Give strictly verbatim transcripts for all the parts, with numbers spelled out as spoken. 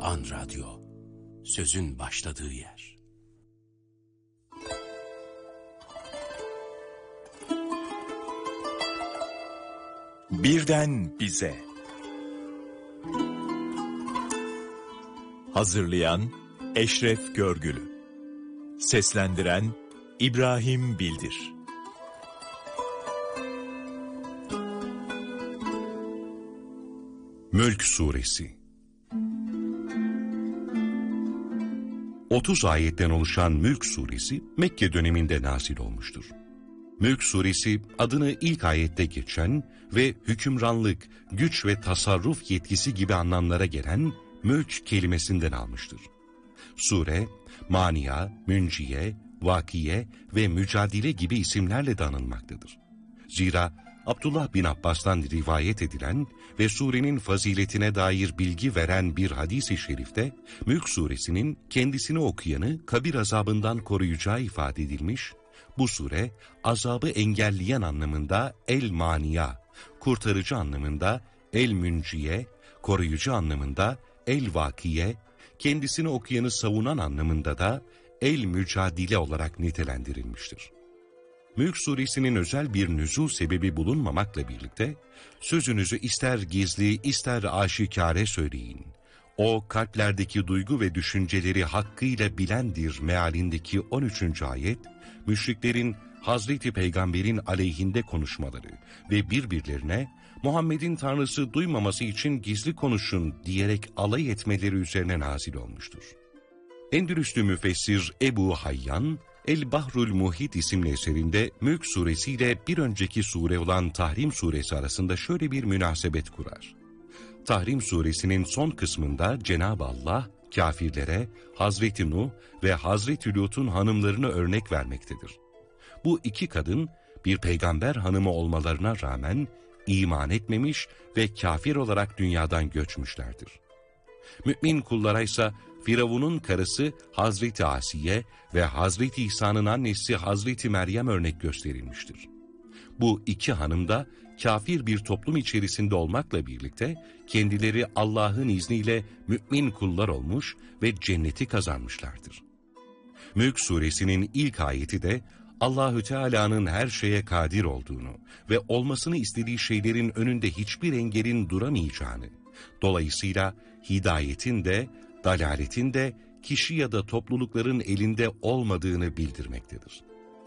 Kur'an Radyo, sözün başladığı yer. Birden bize. Hazırlayan Eşref Görgülü. Seslendiren İbrahim Bildir. Mülk Suresi otuz ayetten oluşan Mülk Suresi Mekke döneminde nazil olmuştur. Mülk Suresi adını ilk ayette geçen ve hükümranlık, güç ve tasarruf yetkisi gibi anlamlara gelen mülk kelimesinden almıştır. Sure, Mania, Münciye, Vakiye ve Mücadile gibi isimlerle de anılmaktadır. Zira Abdullah bin Abbas'tan rivayet edilen ve surenin faziletine dair bilgi veren bir hadis-i şerifte, Mülk Suresinin kendisini okuyanı kabir azabından koruyacağı ifade edilmiş, bu sure azabı engelleyen anlamında el-mania, kurtarıcı anlamında el-münciye, koruyucu anlamında el-vakiye, kendisini okuyanı savunan anlamında da el-mücadile olarak nitelendirilmiştir. Mülk Suresinin özel bir nüzul sebebi bulunmamakla birlikte, sözünüzü ister gizli ister aşikare söyleyin. O kalplerdeki duygu ve düşünceleri hakkıyla bilendir mealindeki on üçüncü ayet, müşriklerin Hazreti Peygamber'in aleyhinde konuşmaları ve birbirlerine Muhammed'in Tanrısı duymaması için gizli konuşun diyerek alay etmeleri üzerine nazil olmuştur. Endülüslü müfessir Ebu Hayyan, El-Bahrul Muhit isimli eserinde Mülk Suresi ile bir önceki sure olan Tahrim Suresi arasında şöyle bir münasebet kurar. Tahrim Suresinin son kısmında Cenab-ı Allah, kafirlere Hazreti Nuh ve Hazreti Lut'un hanımlarını örnek vermektedir. Bu iki kadın, bir peygamber hanımı olmalarına rağmen iman etmemiş ve kafir olarak dünyadan göçmüşlerdir. Mümin kullara ise Firavun'un karısı Hazreti Asiye ve Hazreti İsa'nın annesi Hazreti Meryem örnek gösterilmiştir. Bu iki hanım da kafir bir toplum içerisinde olmakla birlikte kendileri Allah'ın izniyle mümin kullar olmuş ve cenneti kazanmışlardır. Mülk Suresinin ilk ayeti de Allahü Teala'nın her şeye kadir olduğunu ve olmasını istediği şeylerin önünde hiçbir engelin duramayacağını, dolayısıyla hidayetin de dalaletin de kişi ya da toplulukların elinde olmadığını bildirmektedir.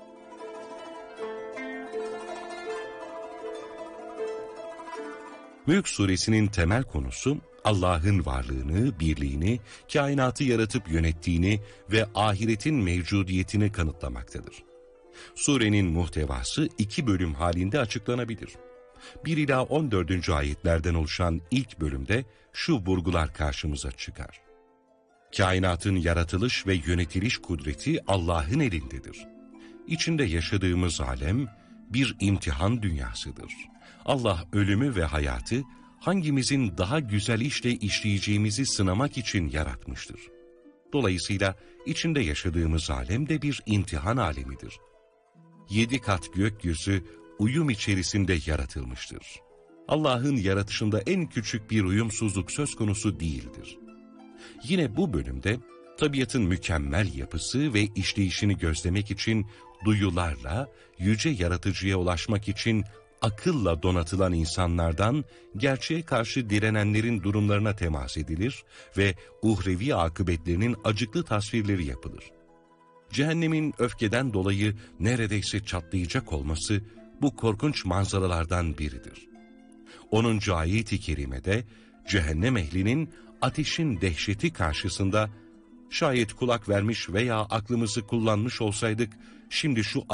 Mülk Suresinin temel konusu Allah'ın varlığını, birliğini, kainatı yaratıp yönettiğini ve ahiretin mevcudiyetini kanıtlamaktadır. Surenin muhtevası iki bölüm halinde açıklanabilir. bir ila on dördüncü ayetlerden oluşan ilk bölümde şu vurgular karşımıza çıkar. Kainatın yaratılış ve yönetiliş kudreti Allah'ın elindedir. İçinde yaşadığımız alem bir imtihan dünyasıdır. Allah ölümü ve hayatı hangimizin daha güzel işle işleyeceğimizi sınamak için yaratmıştır. Dolayısıyla içinde yaşadığımız alem de bir imtihan alemidir. Yedi kat gökyüzü uyum içerisinde yaratılmıştır. Allah'ın yaratışında en küçük bir uyumsuzluk söz konusu değildir. Yine bu bölümde tabiatın mükemmel yapısı ve işleyişini gözlemek için duyularla, yüce yaratıcıya ulaşmak için akılla donatılan insanlardan gerçeğe karşı direnenlerin durumlarına temas edilir ve uhrevi akıbetlerinin acıklı tasvirleri yapılır. Cehennemin öfkeden dolayı neredeyse çatlayacak olması bu korkunç manzaralardan biridir. onuncu ayet-i kerimede cehennem ehlinin ateşin dehşeti karşısında şayet kulak vermiş veya aklımızı kullanmış olsaydık şimdi şu